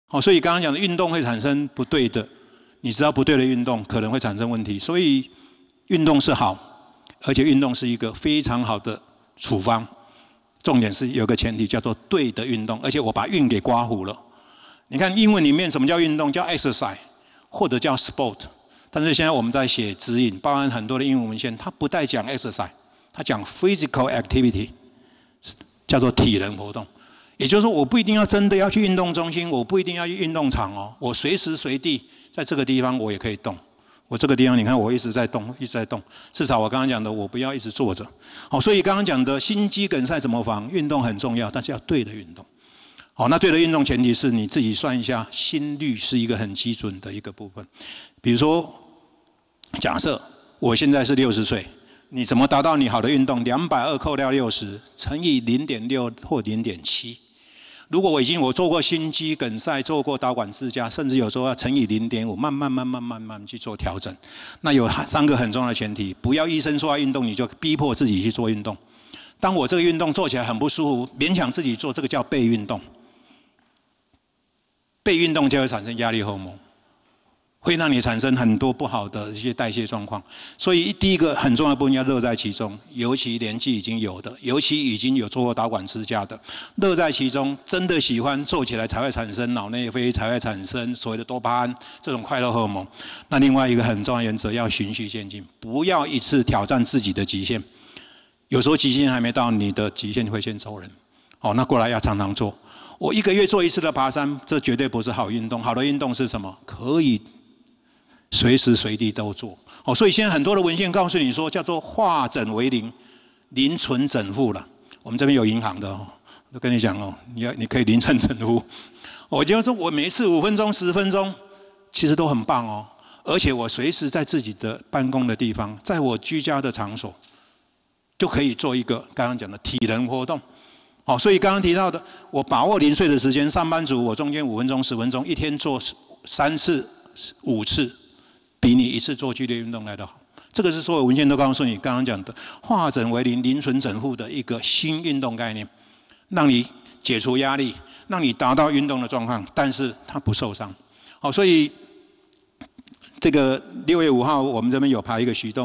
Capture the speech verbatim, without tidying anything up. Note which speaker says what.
Speaker 1: 哦，所以刚刚讲的运动会产生不对的，你知道不对的运动可能会产生问题，所以运动是好，而且运动是一个非常好的处方。重点是有个前提叫做对的运动，而且我把运给刮糊了。你看英文里面什么叫运动？叫 exercise 或者叫 sport。但是现在我们在写指引，包含很多的英文文献，它不带讲 exercise， 它讲 physical activity， 叫做体能活动。也就是说，我不一定要真的要去运动中心，我不一定要去运动场哦，我随时随地在这个地方我也可以动。我这个地方，你看我一直在动，一直在动。至少我刚刚讲的，我不要一直坐着。好，所以刚刚讲的心肌梗塞怎么防？运动很重要，但是要对的运动。好，那对的运动前提是你自己算一下，心率是一个很基准的一个部分。比如说，假设我现在是六十岁，你怎么达到你好的运动？两百二扣掉六十，乘以零点六或零点七。如果我已经我做过心肌梗塞，做过导管支架，甚至有时候要乘以零点五，慢慢慢慢慢慢去做调整。那有三个很重要的前提：不要医生说要运动，你就逼迫自己去做运动。当我这个运动做起来很不舒服，勉强自己做，这个叫被运动。被运动就会产生压力荷尔蒙，会让你产生很多不好的一些代谢状况。所以第一个很重要的部分要乐在其中，尤其年纪已经有的，尤其已经有做过导管支架的，乐在其中，真的喜欢做起来才会产生脑内啡，才会产生所谓的多巴胺这种快乐荷尔蒙。那另外一个很重要的原则要循序渐进，不要一次挑战自己的极限。有时候极限还没到，你的极限会先走人。好，那过来要常常做。我一个月做一次的爬山，这绝对不是好运动。好的运动是什么？可以随时随地都做。哦，所以现在很多的文献告诉你说，叫做化整为零，零存整付了。我们这边有银行的哦，都跟你讲哦，你要你可以零存整付。我就说我每次五分钟、十分钟，其实都很棒哦。而且我随时在自己的办公的地方，在我居家的场所，就可以做一个刚刚讲的体能活动。好，所以刚刚提到的，我把握零碎的时间，上班族我中间五分钟、十分钟，一天做三次、五次，比你一次做剧烈运动来得好。这个是所有文献都告诉你，刚刚讲的化整为零、零存整付的一个新运动概念，让你解除压力，让你达到运动的状况，但是它不受伤。好，所以这个六月五号我们这边有排一个徐东。